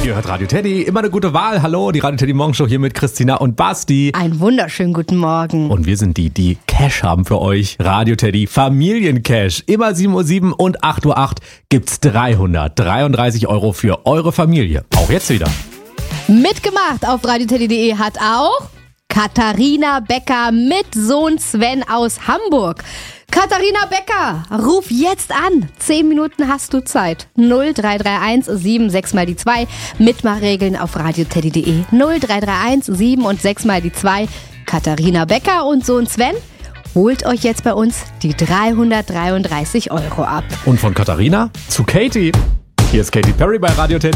Ihr hört Radio Teddy, immer eine gute Wahl. Hallo, die Radio Teddy Morgenshow hier mit Christina und Basti. Einen wunderschönen guten Morgen. Und wir sind die Cash haben für euch. Radio Teddy Familiencash. Immer 7:07 Uhr und 8:08 Uhr gibt's 333 € für eure Familie. Auch jetzt wieder. Mitgemacht auf radioteddy.de hat auch Katharina Becker mit Sohn Sven aus Hamburg. Katharina Becker, ruf jetzt an. 10 Minuten hast du Zeit. 0331 76 mal die 2. Mitmachregeln auf radioteddy.de. 0331 7 und 6 mal die 2. Katharina Becker und Sohn Sven, holt euch jetzt bei uns die 333 € ab. Und von Katharina zu Katy. Hier ist Katy Perry bei Radio Teddy.